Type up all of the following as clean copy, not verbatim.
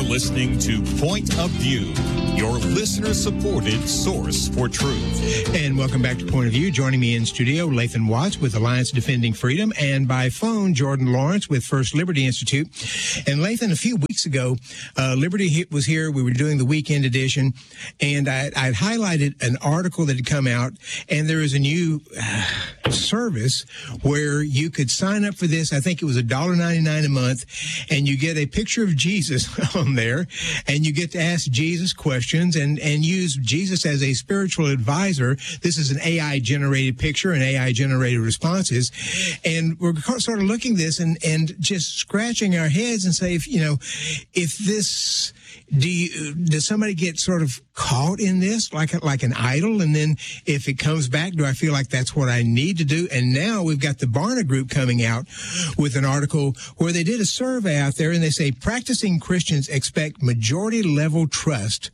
listening to Point of View, your listener-supported source for truth. And welcome back to Point of View. Joining me in studio, Lathan Watts with Alliance Defending Freedom, and by phone, Jordan Lawrence with First Liberty Institute. And Lathan, a few weeks ago, Liberty was here. We were doing the weekend edition, and I'd highlighted an article that had come out, and there is a new service where you could sign up for this. I think it was $1.99 a month, and you get a picture of Jesus on there, and you get to ask Jesus questions and use Jesus as a spiritual advisor. This is an AI-generated picture and AI-generated responses, and we're sort of looking at this and just scratching our heads and say, if this, does somebody get sort of caught in this like an idol? And then if it comes back, do I feel like that's what I need to do? And now we've got the Barna Group coming out with an article where they did a survey out there, and they say practicing Christians expresses majority level trust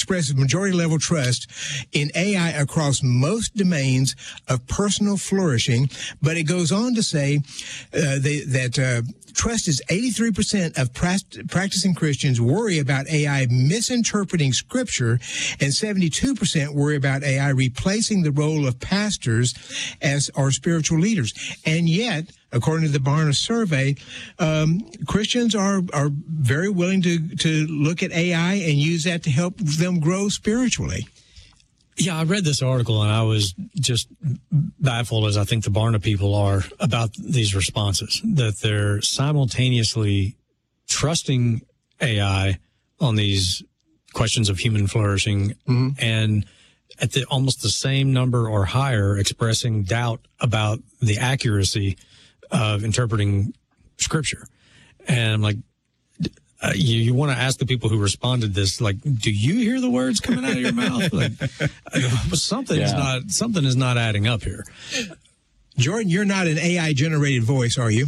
in AI across most domains of personal flourishing. But it goes on to say that trust is 83% of practicing Christians worry about AI misinterpreting Scripture, and 72% worry about AI replacing the role of pastors as our spiritual leaders. And yet, according to the Barna survey, Christians are very willing to look at AI and use that to help them grow spiritually. Yeah, I read this article and I was just baffled, as I think the Barna people are, about these responses, that they're simultaneously trusting AI on these questions of human flourishing, and at almost the same number or higher expressing doubt about the accuracy of interpreting Scripture. And I'm like, you want to ask the people who responded this, like, do you hear the words coming out of your mouth? Like, something is not adding up here. Jordan, you're not an AI generated voice, are you?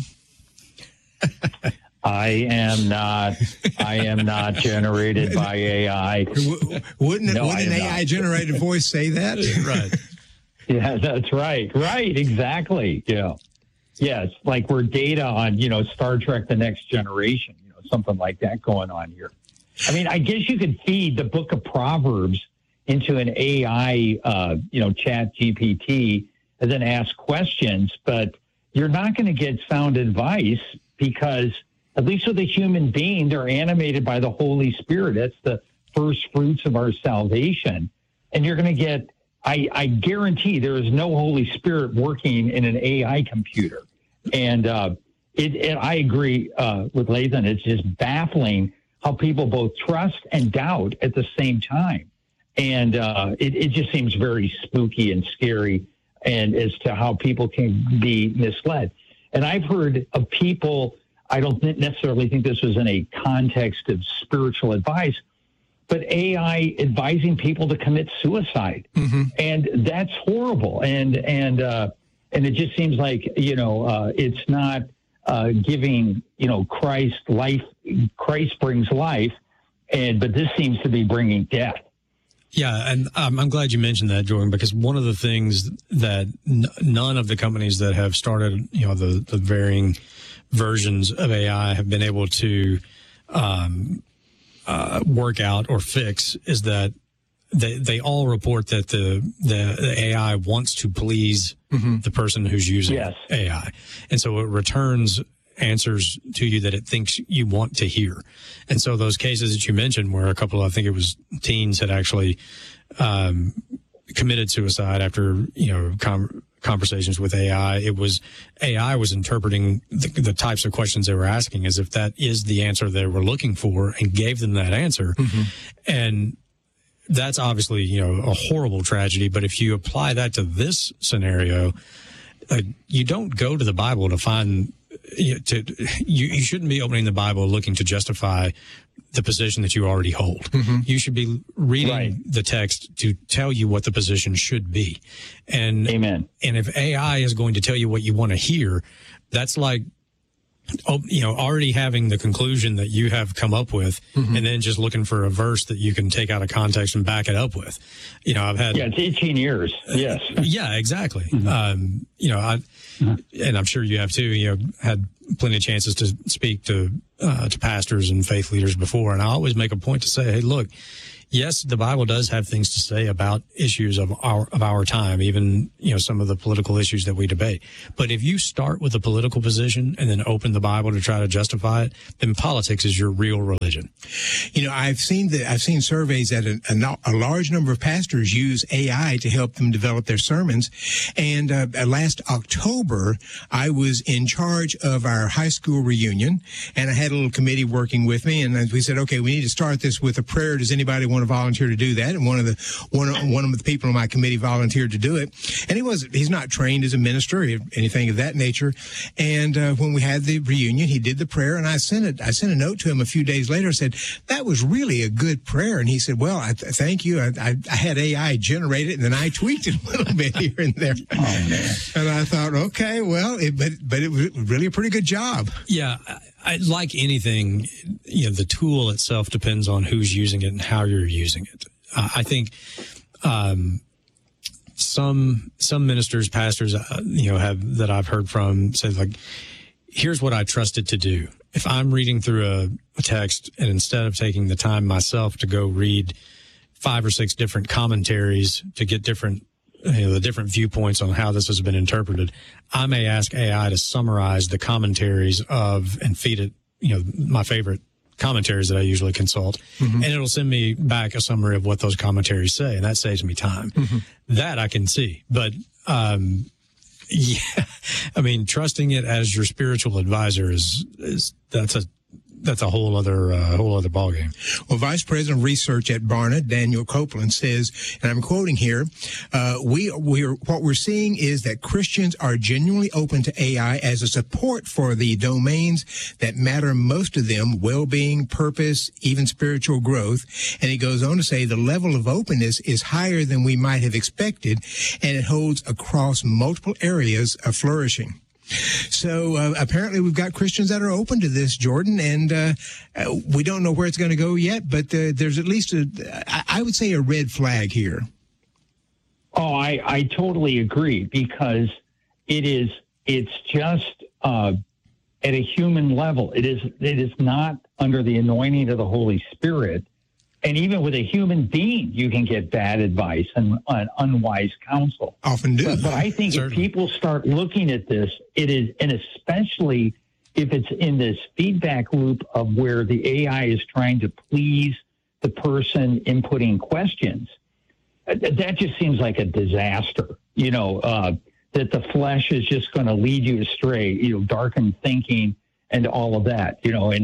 I am not generated by AI. Wouldn't an AI generated voice say that? Right. Yeah, that's right. Right, exactly. Yeah. Yes, like we're data on, Star Trek The Next Generation, something like that going on here. I mean, I guess you could feed the book of Proverbs into an AI, chat GPT and then ask questions, but you're not going to get sound advice because, at least with a human being, they're animated by the Holy Spirit. That's the first fruits of our salvation. And you're going to get, I guarantee there is no Holy Spirit working in an AI computer. And I agree with Lathan. It's just baffling how people both trust and doubt at the same time. And it just seems very spooky and scary, and as to how people can be misled. And I've heard of people, I don't necessarily think this was in a context of spiritual advice, but AI advising people to commit suicide. And that's horrible. And it just seems like, it's not giving, Christ life. Christ brings life, but this seems to be bringing death. Yeah, and I'm glad you mentioned that, Jordan, because one of the things that none of the companies that have started, the varying versions of AI have been able to work out or fix is that they all report that the AI wants to please the person who's using AI. And so it returns answers to you that it thinks you want to hear. And so those cases that you mentioned where a couple, I think it was teens, had actually committed suicide after, conversations with AI. AI was interpreting the types of questions they were asking as if that is the answer they were looking for and gave them that answer. And that's obviously, a horrible tragedy. But if you apply that to this scenario, you don't go to the Bible to find, you shouldn't be opening the Bible looking to justify the position that you already hold. You should be reading the text to tell you what the position should be. And Amen. And if AI is going to tell you what you want to hear, that's like already having the conclusion that you have come up with, and then just looking for a verse that you can take out of context and back it up with. I've had it's 18 years. Yes. Yeah, exactly. And I'm sure you have too. Had plenty of chances to speak to pastors and faith leaders before, and I always make a point to say, hey, look. Yes, the Bible does have things to say about issues of our time, even, some of the political issues that we debate. But if you start with a political position and then open the Bible to try to justify it, then politics is your real religion. I've seen surveys that a large number of pastors use AI to help them develop their sermons. And last October, I was in charge of our high school reunion, and I had a little committee working with me, and we said, okay, we need to start this with a prayer. Does anybody want to volunteer to do that? And one of the people on my committee volunteered to do it. And he's not trained as a minister or anything of that nature. And when we had the reunion, he did the prayer, and I sent a note to him a few days later. I said, that was really a good prayer. And he said, well, thank you. I had AI generate it, and then I tweaked it a little bit here and there. Oh, man. And I thought, okay, well, but it was really a pretty good job. Yeah. Like anything, the tool itself depends on who's using it and how you're using it. I think some ministers, pastors, have that I've heard from say, like, here's what I trust it to do. If I'm reading through a text, and instead of taking the time myself to go read 5 or 6 different commentaries to get different the different viewpoints on how this has been interpreted, I may ask AI to summarize the commentaries and feed it, my favorite commentaries that I usually consult, and it'll send me back a summary of what those commentaries say, and that saves me time. That I can see. But, trusting it as your spiritual advisor that's a whole other ballgame. Well, Vice President of Research at Barna, Daniel Copeland, says, and I'm quoting here, what we're seeing is that Christians are genuinely open to AI as a support for the domains that matter most to them: well-being, purpose, even spiritual growth. And he goes on to say the level of openness is higher than we might have expected, and it holds across multiple areas of flourishing. So apparently we've got Christians that are open to this, Jordan, and we don't know where it's going to go yet, but there's at least I would say a red flag here. Oh, I totally agree, because it's just at a human level. It is not under the anointing of the Holy Spirit. And even with a human being, you can get bad advice and unwise counsel. Often do. But I think if people start looking at this, it is, and especially if it's in this feedback loop of where the AI is trying to please the person inputting questions, that just seems like a disaster. That the flesh is just going to lead you astray, darkened thinking and all of that,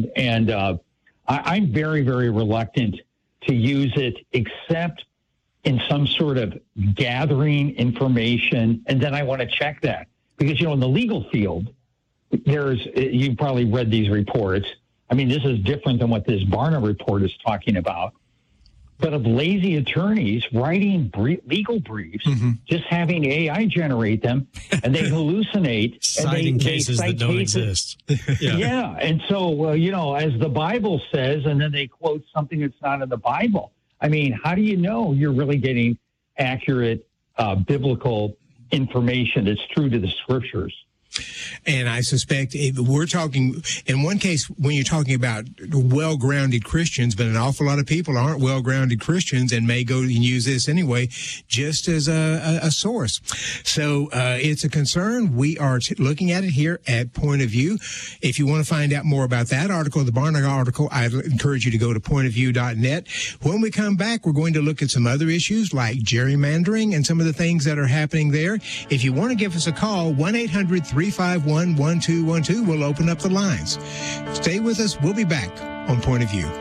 I'm very, very reluctant to use it, except in some sort of gathering information, and then I want to check that. Because, in the legal field, you've probably read these reports. I mean, this is different than what this Barna report is talking about. But of lazy attorneys writing legal briefs, just having AI generate them, and they hallucinate. Citing cases that don't exist. Yeah. And so, as the Bible says, and then they quote something that's not in the Bible. I mean, how do you know you're really getting accurate biblical information that's true to the Scriptures? And I suspect we're talking, in one case, when you're talking about well-grounded Christians, but an awful lot of people aren't well-grounded Christians and may go and use this anyway, just as a source. So it's a concern. We are looking at it here at Point of View. If you want to find out more about that article, the Barna article, I'd encourage you to go to pointofview.net. When we come back, we're going to look at some other issues like gerrymandering and some of the things that are happening there. If you want to give us a call, 1-800-351-1212. We'll open up the lines. Stay with us. We'll be back on Point of View.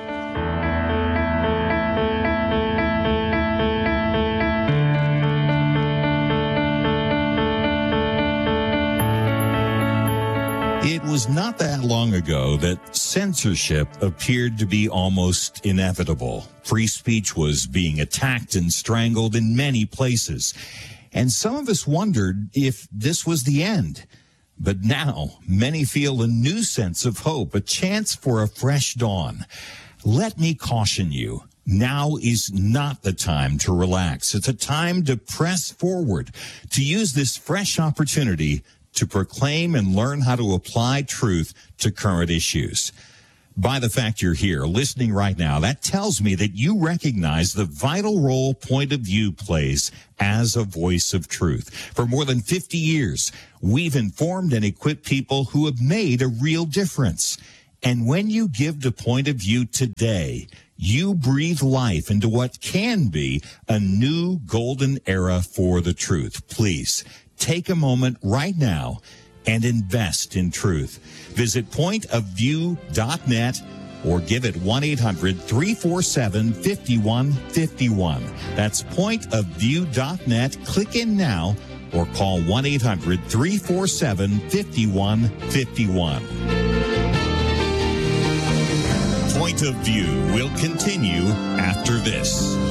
It was not that long ago that censorship appeared to be almost inevitable. Free speech was being attacked and strangled in many places. And some of us wondered if this was the end. But now, many feel a new sense of hope, a chance for a fresh dawn. Let me caution you. Now is not the time to relax. It's a time to press forward, to use this fresh opportunity to proclaim and learn how to apply truth to current issues. By the fact you're here listening right now, that tells me that you recognize the vital role Point of View plays as a voice of truth. For more than 50 years, we've informed and equipped people who have made a real difference. And when you give to Point of View today, you breathe life into what can be a new golden era for the truth. Please take a moment right now and invest in truth. Visit pointofview.net or give it 1-800-347-5151. That's pointofview.net. Click in now or call 1-800-347-5151. Point of View will continue after this.